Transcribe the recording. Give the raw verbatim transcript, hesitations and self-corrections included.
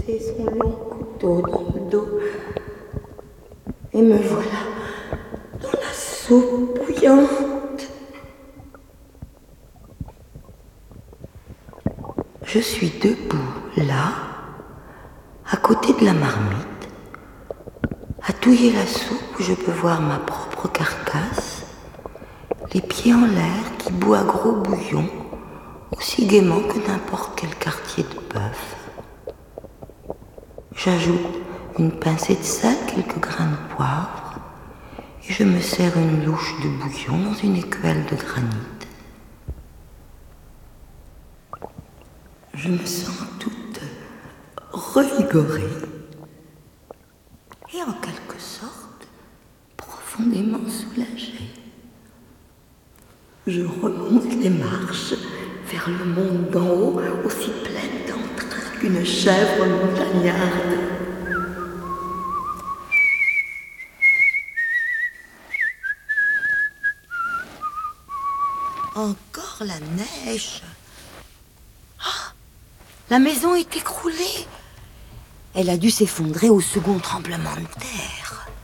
enfoncé son long couteau dans le dos. Et me voilà dans la soupe bouillante. Je suis debout, là, à côté de la marmite, à touiller la soupe où je peux voir ma propre carcasse, les pieds en l'air qui bout à gros bouillon, aussi gaiement que n'importe quel quartier de bœuf. J'ajoute une pincée de sel, quelques grains de poivre, et je me sers une louche de bouillon dans une écuelle de granit. Je me sens toute revigorée et en quelque sorte profondément soulagée. Je remonte les marches vers le monde d'en haut, aussi pleine d'entrain qu'une chèvre montagnarde. Encore la neige. Ah, la maison est écroulée. Elle a dû s'effondrer au second tremblement de terre.